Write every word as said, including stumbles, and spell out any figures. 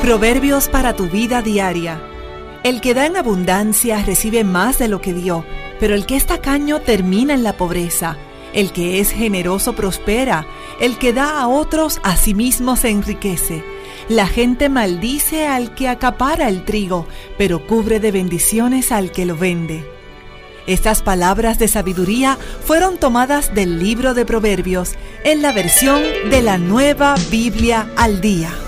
Proverbios para tu vida diaria. El que da en abundancia recibe más de lo que dio, pero el que es tacaño termina en la pobreza. El que es generoso prospera, el que da a otros a sí mismo se enriquece. La gente maldice al que acapara el trigo, pero cubre de bendiciones al que lo vende. Estas palabras de sabiduría fueron tomadas del libro de Proverbios, en la versión de la Nueva Biblia al Día.